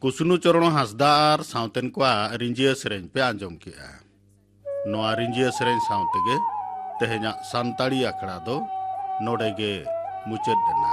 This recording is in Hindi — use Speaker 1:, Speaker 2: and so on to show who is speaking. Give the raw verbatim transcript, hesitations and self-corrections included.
Speaker 1: कुसुनु चरण हासदा और साउतेन को रिंजिया सेरें पे आंजम किया नोआ रिंजिया सेरें साउतेगे तेहेना सांताड़ी आखड़ा दो नोडेगे मुचेद देना।